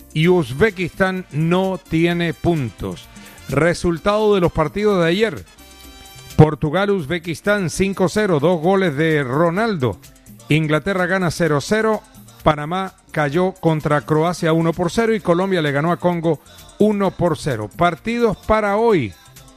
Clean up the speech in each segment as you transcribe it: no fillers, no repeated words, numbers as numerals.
y Uzbekistán no tiene puntos. Resultado de los partidos de ayer. Portugal-Uzbekistán 5-0, 2 goles de Ronaldo. Inglaterra gana 0-0. Panamá cayó contra Croacia 1-0 y Colombia le ganó a Congo 1-0. Partidos para hoy.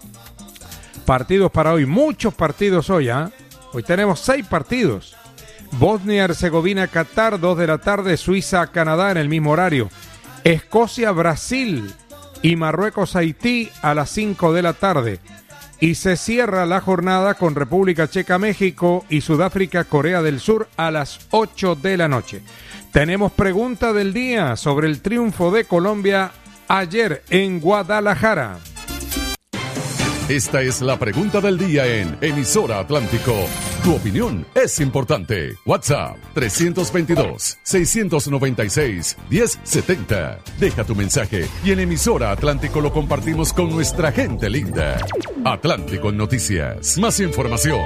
Muchos partidos hoy, ¿eh? Hoy tenemos 6 partidos. Bosnia-Herzegovina-Qatar, 2 de la tarde. Suiza-Canadá en el mismo horario. Escocia-Brasil y Marruecos-Haití a las 5 de la tarde. Y se cierra la jornada con República Checa-México y Sudáfrica-Corea del Sur a las 8 de la noche. Tenemos pregunta del día sobre el triunfo de Colombia ayer en Guadalajara. Esta es la pregunta del día en Emisora Atlántico. Tu opinión es importante. WhatsApp 322-696-1070. Deja tu mensaje y en Emisora Atlántico lo compartimos con nuestra gente linda. Atlántico Noticias. Más información.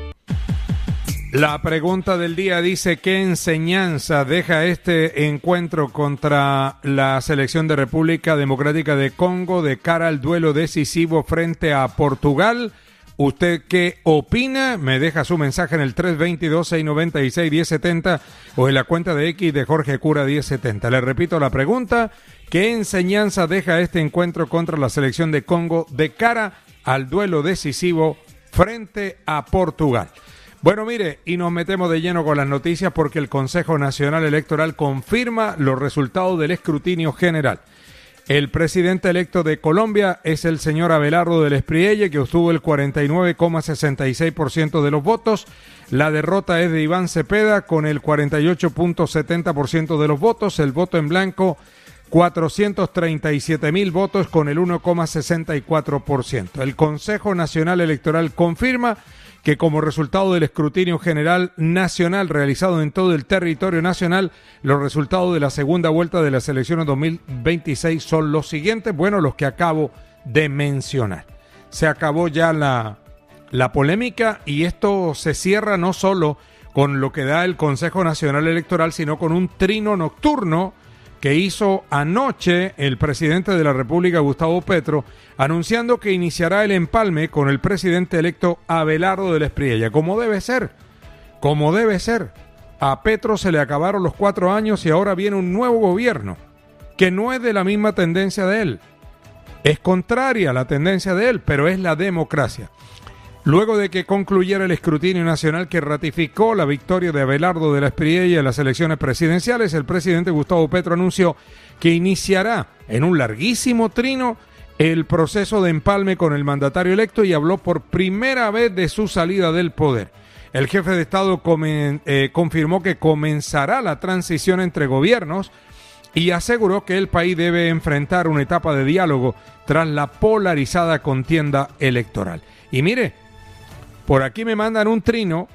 La pregunta del día dice: ¿qué enseñanza deja este encuentro contra la selección de República Democrática de Congo de cara al duelo decisivo frente a Portugal? ¿Usted qué opina? Me deja su mensaje en el 322-696-1070 o en la cuenta de X de Jorge Cura 1070. Le repito la pregunta: ¿qué enseñanza deja este encuentro contra la selección de Congo de cara al duelo decisivo frente a Portugal? Bueno, mire, y nos metemos de lleno con las noticias porque el Consejo Nacional Electoral confirma los resultados del escrutinio general. El presidente electo de Colombia es el señor Abelardo del Espriella, que obtuvo el 49,66% de los votos. La derrota es de Iván Cepeda con el 48,70% de los votos. El voto en blanco, 437,000 votos con el 1,64%. El Consejo Nacional Electoral confirma que como resultado del escrutinio general nacional realizado en todo el territorio nacional, los resultados de la segunda vuelta de las elecciones 2026 son los siguientes, bueno, los que acabo de mencionar. Se acabó ya la polémica y esto se cierra no solo con lo que da el Consejo Nacional Electoral, sino con un trino nocturno que hizo anoche el presidente de la República, Gustavo Petro, anunciando que iniciará el empalme con el presidente electo Abelardo del Espriella. Como debe ser. A Petro se le acabaron los 4 años y ahora viene un nuevo gobierno que no es de la misma tendencia de él. Es contraria a la tendencia de él, pero es la democracia. Luego de que concluyera el escrutinio nacional que ratificó la victoria de Abelardo de la Espriella en las elecciones presidenciales, el presidente Gustavo Petro anunció que iniciará en un larguísimo trino el proceso de empalme con el mandatario electo y habló por primera vez de su salida del poder. El jefe de Estado confirmó que comenzará la transición entre gobiernos y aseguró que el país debe enfrentar una etapa de diálogo tras la polarizada contienda electoral. Y mire, por aquí me mandan un trino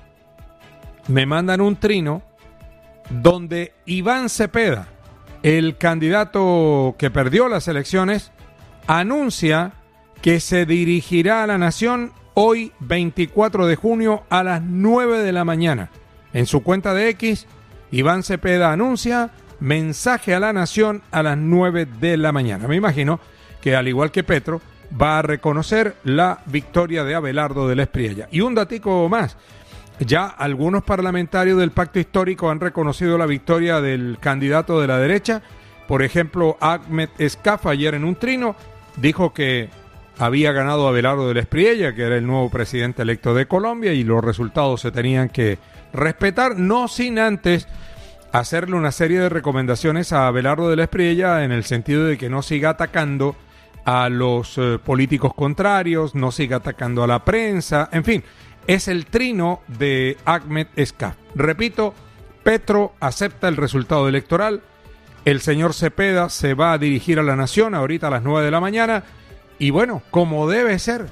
donde Iván Cepeda, el candidato que perdió las elecciones, anuncia que se dirigirá a la nación hoy 24 de junio a las 9 de la mañana. En su cuenta de X, Iván Cepeda anuncia mensaje a la nación a las 9 de la mañana. Me imagino que al igual que Petro, va a reconocer la victoria de Abelardo del Espriella. Y un datico más, ya algunos parlamentarios del Pacto Histórico han reconocido la victoria del candidato de la derecha. Por ejemplo, Ahmed Escaf ayer en un trino dijo que había ganado Abelardo del Espriella, que era el nuevo presidente electo de Colombia, y los resultados se tenían que respetar, no sin antes hacerle una serie de recomendaciones a Abelardo del Espriella en el sentido de que no siga atacando a los políticos contrarios, no siga atacando a la prensa, en fin, es el trino de Ahmed Escaf. Repito, Petro acepta el resultado electoral, el señor Cepeda se va a dirigir a la nación ahorita a las 9 de la mañana, y bueno, como debe ser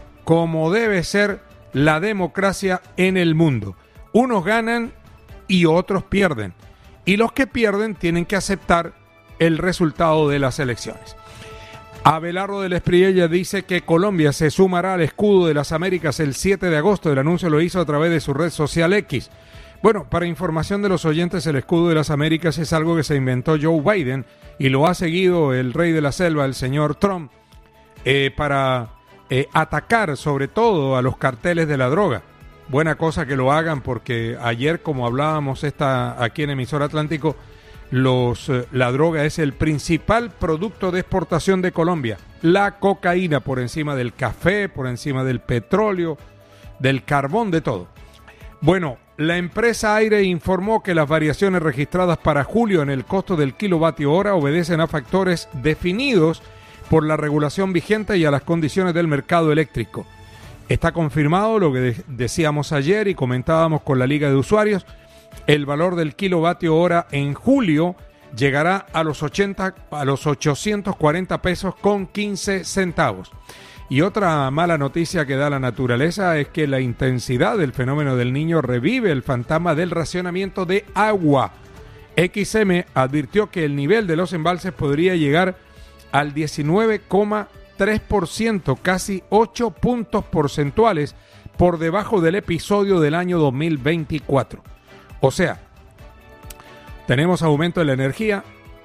la democracia en el mundo. Unos ganan y otros pierden, y los que pierden tienen que aceptar el resultado de las elecciones. Abelardo del Espriella dice que Colombia se sumará al escudo de las Américas el 7 de agosto. El anuncio lo hizo a través de su red social X. Bueno, para información de los oyentes, el escudo de las Américas es algo que se inventó Joe Biden y lo ha seguido el rey de la selva, el señor Trump, para atacar sobre todo a los carteles de la droga. Buena cosa que lo hagan, porque ayer, como hablábamos aquí en Emisora Atlántico, la droga es el principal producto de exportación de Colombia. La cocaína por encima del café, por encima del petróleo, del carbón, de todo. Bueno, la empresa Aire informó que las variaciones registradas para julio en el costo del kilovatio hora obedecen a factores definidos por la regulación vigente y a las condiciones del mercado eléctrico. Está confirmado lo que decíamos ayer y comentábamos con la Liga de Usuarios. El valor del kilovatio hora en julio llegará a los 840 pesos con 15 centavos. Y otra mala noticia que da la naturaleza es que la intensidad del fenómeno del Niño revive el fantasma del racionamiento de agua. XM advirtió que el nivel de los embalses podría llegar al 19,3%, casi 8 puntos porcentuales por debajo del episodio del año 2024. O sea, tenemos aumento de la energía,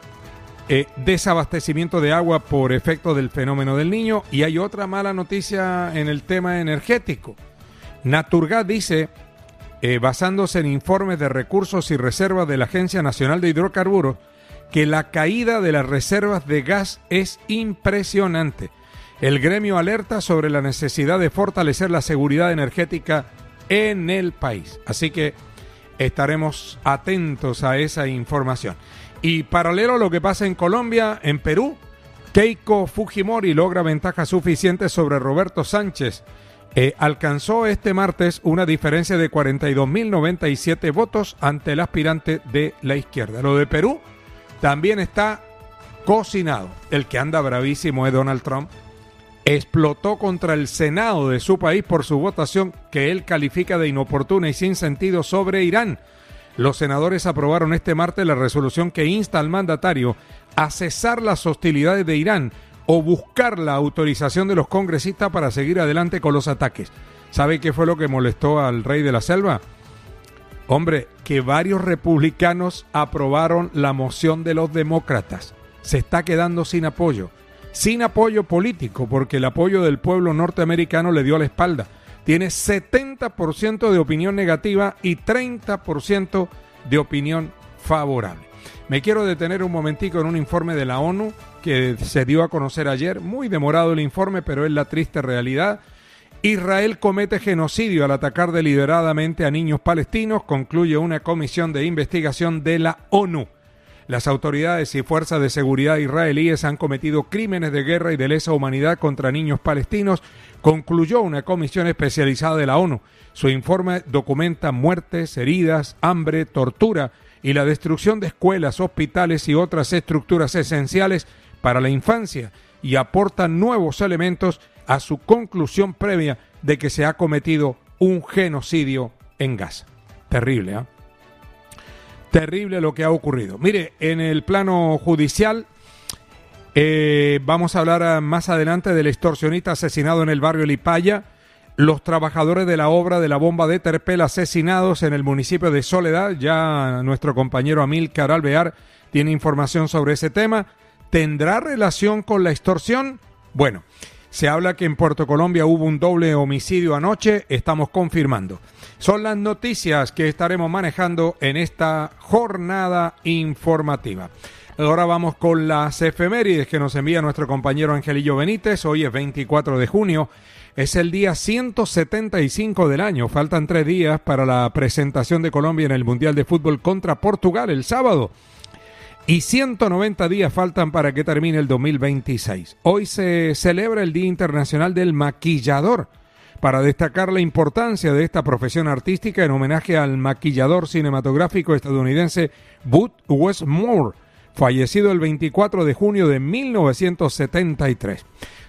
desabastecimiento de agua por efecto del fenómeno del Niño, y hay otra mala noticia en el tema energético. Naturgas dice, basándose en informes de recursos y reservas de la Agencia Nacional de Hidrocarburos, que la caída de las reservas de gas es impresionante. El gremio alerta sobre la necesidad de fortalecer la seguridad energética en el país. Así que estaremos atentos a esa información. Y paralelo a lo que pasa en Colombia, en Perú, Keiko Fujimori logra ventaja suficiente sobre Roberto Sánchez. Alcanzó este martes una diferencia de 42.097 votos ante el aspirante de la izquierda. Lo de Perú también está cocinado. El que anda bravísimo es Donald Trump. Explotó contra el Senado de su país por su votación que él califica de inoportuna y sin sentido sobre Irán. Los senadores aprobaron este martes la resolución que insta al mandatario a cesar las hostilidades de Irán o buscar la autorización de los congresistas para seguir adelante con los ataques. ¿Sabe qué fue lo que molestó al rey de la selva? Hombre, que varios republicanos aprobaron la moción de los demócratas. Se está quedando sin apoyo político, porque el apoyo del pueblo norteamericano le dio la espalda. Tiene 70% de opinión negativa y 30% de opinión favorable. Me quiero detener un momentico en un informe de la ONU que se dio a conocer ayer. Muy demorado el informe, pero es la triste realidad. Israel comete genocidio al atacar deliberadamente a niños palestinos, concluye una comisión de investigación de la ONU. Las autoridades y fuerzas de seguridad israelíes han cometido crímenes de guerra y de lesa humanidad contra niños palestinos, concluyó una comisión especializada de la ONU. Su informe documenta muertes, heridas, hambre, tortura y la destrucción de escuelas, hospitales y otras estructuras esenciales para la infancia, y aporta nuevos elementos a su conclusión previa de que se ha cometido un genocidio en Gaza. Terrible, ¿eh? Terrible lo que ha ocurrido. Mire, en el plano judicial, vamos a hablar más adelante del extorsionista asesinado en el barrio Lipaya, los trabajadores de la obra de la bomba de Terpel asesinados en el municipio de Soledad. Ya nuestro compañero Amílcar Alvear tiene información sobre ese tema. ¿Tendrá relación con la extorsión? Bueno, se habla que en Puerto Colombia hubo un doble homicidio anoche, estamos confirmando. Son las noticias que estaremos manejando en esta jornada informativa. Ahora vamos con las efemérides que nos envía nuestro compañero Angelillo Benítez. Hoy es 24 de junio, es el día 175 del año. Faltan 3 días para la presentación de Colombia en el Mundial de Fútbol contra Portugal el sábado. Y 190 días faltan para que termine el 2026. Hoy se celebra el Día Internacional del Maquillador, para destacar la importancia de esta profesión artística en homenaje al maquillador cinematográfico estadounidense Bud Westmore, fallecido el 24 de junio de 1973.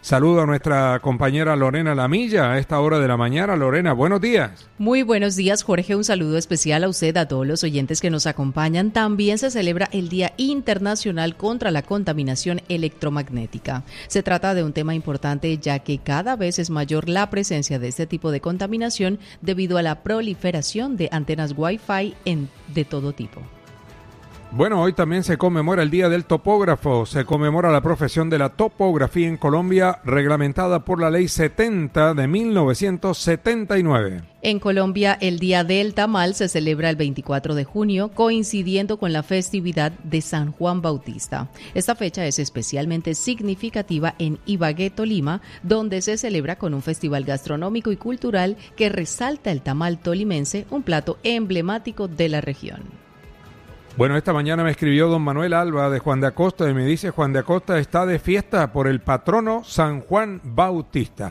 Saludo a nuestra compañera Lorena Lamilla a esta hora de la mañana. Lorena, buenos días. Muy buenos días, Jorge. Un saludo especial a usted, a todos los oyentes que nos acompañan. También se celebra el Día Internacional contra la Contaminación Electromagnética. Se trata de un tema importante ya que cada vez es mayor la presencia de este tipo de contaminación debido a la proliferación de antenas Wi-Fi de todo tipo. Bueno, hoy también se conmemora el Día del Topógrafo, se conmemora la profesión de la topografía en Colombia, reglamentada por la Ley 70 de 1979. En Colombia, el Día del Tamal se celebra el 24 de junio, coincidiendo con la festividad de San Juan Bautista. Esta fecha es especialmente significativa en Ibagué, Tolima, donde se celebra con un festival gastronómico y cultural que resalta el tamal tolimense, un plato emblemático de la región. Bueno, esta mañana me escribió don Manuel Alba de Juan de Acosta y me dice: Juan de Acosta está de fiesta por el patrono San Juan Bautista.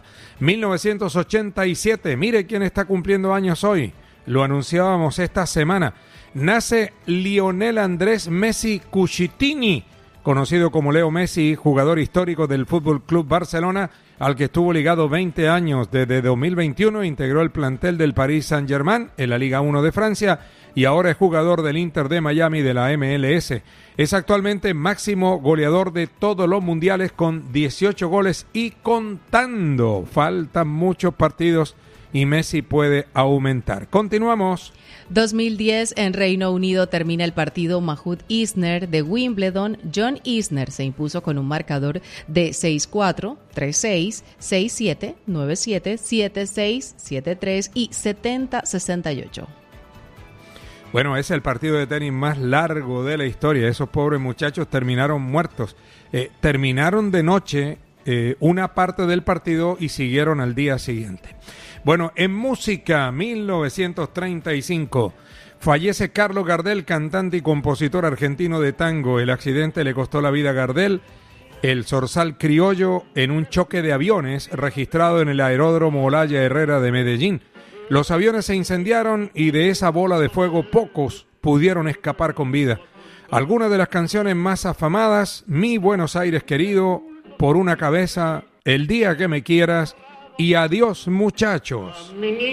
1987, mire quién está cumpliendo años hoy. Lo anunciábamos esta semana. Nace Lionel Andrés Messi Cucitini, conocido como Leo Messi, jugador histórico del Fútbol Club Barcelona, al que estuvo ligado 20 años. Desde 2021 integró el plantel del Paris Saint-Germain en la Liga 1 de Francia y ahora es jugador del Inter de Miami de la MLS. Es actualmente máximo goleador de todos los mundiales con 18 goles y contando. Faltan muchos partidos y Messi puede aumentar. Continuamos. 2010 en Reino Unido termina el partido Mahut Isner de Wimbledon. John Isner se impuso con un marcador de 6-4, 3-6, 6-7, 9-7, 7-6, 7-3 y 70-68. Bueno, es el partido de tenis más largo de la historia. Esos pobres muchachos terminaron muertos. Terminaron de noche una parte del partido y siguieron al día siguiente. Bueno, en música, 1935, fallece Carlos Gardel, cantante y compositor argentino de tango. El accidente le costó la vida a Gardel, el zorzal criollo, en un choque de aviones registrado en el aeródromo Olaya Herrera de Medellín. Los aviones se incendiaron y de esa bola de fuego pocos pudieron escapar con vida. Algunas de las canciones más afamadas: Mi Buenos Aires querido, Por una cabeza, El día que me quieras y Adiós muchachos.